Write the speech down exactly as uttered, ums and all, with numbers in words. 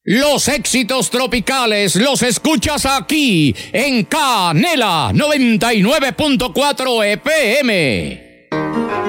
Los éxitos tropicales los escuchas aquí en Canela noventa y nueve punto cuatro F M.